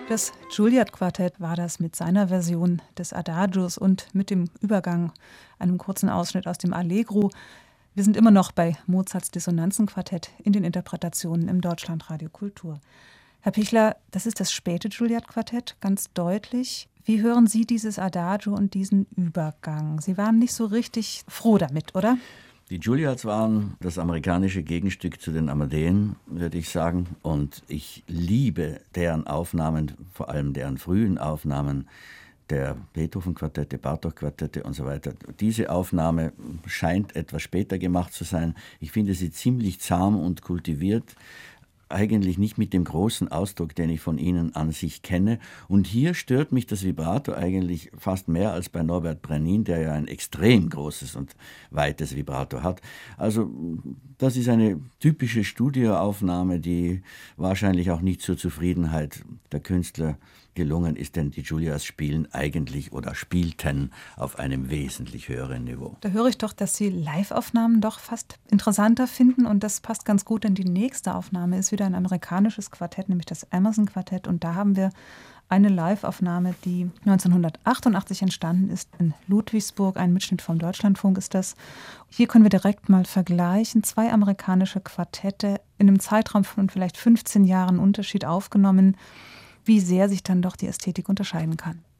Das Juilliard-Quartett war das mit seiner Version des Adagios und mit dem Übergang, einem kurzen Ausschnitt aus dem Allegro. Wir sind immer noch bei Mozarts Dissonanzenquartett in den Interpretationen im Deutschlandradio Kultur. Herr Pichler, das ist das späte Juilliard-Quartett, ganz deutlich. Wie hören Sie dieses Adagio und diesen Übergang? Sie waren nicht so richtig froh damit, oder? Die Juilliards waren das amerikanische Gegenstück zu den Amadeen, würde ich sagen. Und ich liebe deren Aufnahmen, vor allem deren frühen Aufnahmen der Beethoven-Quartette, Bartók-Quartette und so weiter. Diese Aufnahme scheint etwas später gemacht zu sein. Ich finde sie ziemlich zahm und kultiviert. Eigentlich nicht mit dem großen Ausdruck, den ich von ihnen an sich kenne. Und hier stört mich das Vibrato eigentlich fast mehr als bei Norbert Brenin, der ja ein extrem großes und weites Vibrato hat. Also das ist eine typische Studioaufnahme, die wahrscheinlich auch nicht zur Zufriedenheit der Künstler gelungen ist, denn die Juilliards spielen eigentlich oder spielten auf einem wesentlich höheren Niveau. Da höre ich doch, dass Sie Live-Aufnahmen doch fast interessanter finden und das passt ganz gut, denn die nächste Aufnahme ist wieder ein amerikanisches Quartett, nämlich das Emerson-Quartett und da haben wir eine Live-Aufnahme, die 1988 entstanden ist in Ludwigsburg, ein Mitschnitt vom Deutschlandfunk ist das. Hier können wir direkt mal vergleichen, 2 amerikanische Quartette in einem Zeitraum von vielleicht 15 Jahren Unterschied aufgenommen, wie sehr sich dann doch die Ästhetik unterscheiden kann.